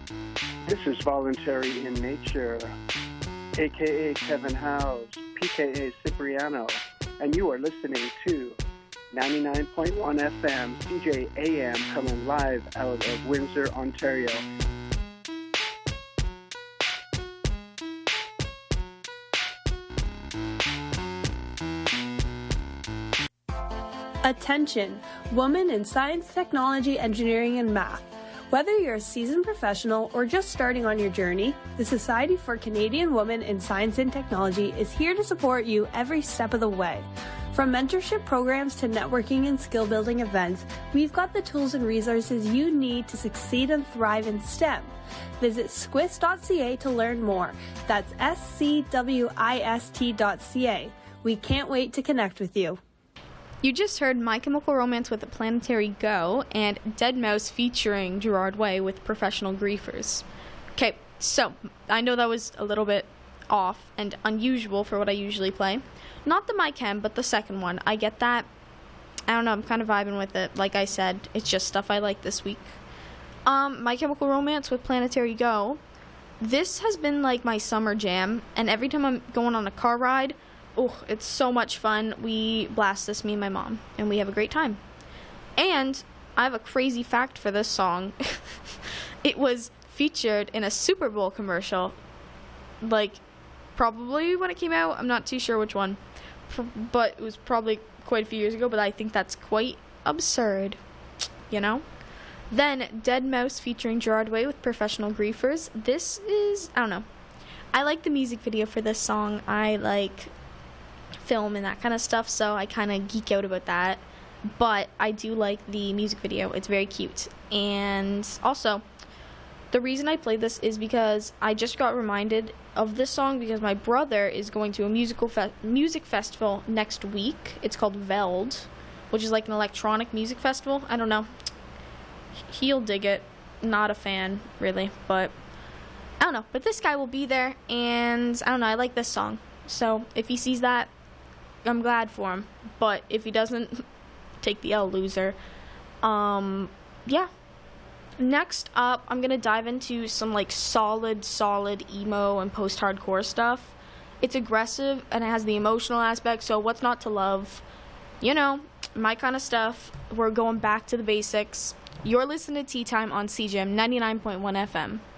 This is Voluntary in Nature, a.k.a. Kevin Howes, p.k.a. Cipriano, and you are listening to 99.1 FM CJAM coming live out of Windsor, Ontario. Attention, women in science, technology, engineering, and math. Whether you're a seasoned professional or just starting on your journey, the Society for Canadian Women in Science and Technology is here to support you every step of the way. From mentorship programs to networking and skill-building events, we've got the tools and resources you need to succeed and thrive in STEM. Visit squist.ca to learn more. That's scwist.ca. We can't wait to connect with you. You just heard My Chemical Romance with Planetary Go and Deadmau5 featuring Gerard Way with Professional Griefers. Okay, so I know that was a little bit off and unusual for what I usually play. Not the My Chem, but the second one. I get that. I don't know, I'm kind of vibing with it. Like I said, it's just stuff I like this week. My Chemical Romance with Planetary Go. This has been like my summer jam, and every time I'm going on a car ride, oh, it's so much fun. We blast this, me and my mom, and we have a great time. And I have a crazy fact for this song. It was featured in a Super Bowl commercial, like, probably when it came out. I'm not too sure which one, but it was probably quite a few years ago, but I think that's quite absurd, you know? Then, Deadmau5 featuring Gerard Way with Professional Griefers. This is, I don't know. I like the music video for this song. I like film and that kind of stuff, so I kind of geek out about that, but I do like the music video. It's very cute. And also, the reason I played this is because I just got reminded of this song because my brother is going to a music festival next week. It's called Veld, which is like an electronic music festival. I don't know, he'll dig it. Not a fan really, but I don't know, but this guy will be there, and I don't know, I like this song. So if he sees that, I'm glad for him. But if he doesn't, take the L, loser. Yeah. Next up, I'm gonna dive into some like solid emo and post-hardcore stuff. It's aggressive and it has the emotional aspect, so what's not to love? You know, my kind of stuff. We're going back to the basics. You're listening to Tea Time on CJAM 99.1 FM.